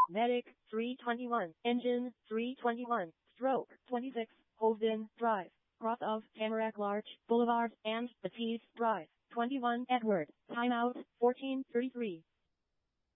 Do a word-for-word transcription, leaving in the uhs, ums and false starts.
Medic, three twenty-one. Engine, three twenty-one. Stroke, twenty-six. Hovden Drive. Cross of Tamarack Larch Boulevard and Batiste Drive. twenty-one Edward. Timeout, fourteen thirty-three.